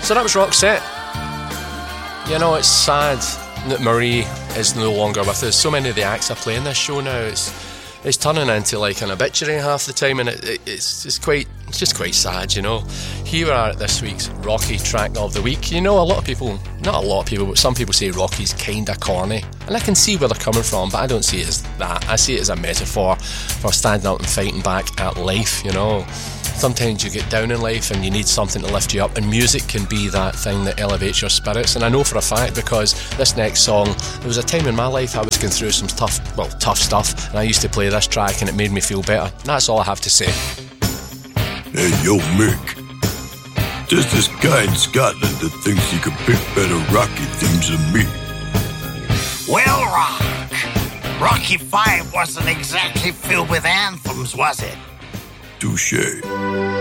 So that was Roxette. You know, it's sad that Marie is no longer with us. So many of the acts I play in this show now, it's turning into like an obituary half the time, and it's just quite sad, you know. Here we are at this week's Rocky track of the week. You know, not a lot of people, but some people say Rocky's kinda corny, and I can see where they're coming from, but I don't see it as that. I see it as a metaphor for standing up and fighting back at life, you know. Sometimes you get down in life and you need something to lift you up, and music can be that thing that elevates your spirits. And I know for a fact, because this next song, there was a time in my life I was going through some tough stuff, and I used to play this track and it made me feel better. And that's all I have to say. Hey, yo, Mick. There's this guy in Scotland that thinks he could pick better Rocky themes than me. Well, Rocky V wasn't exactly filled with anthems, was it? Touché.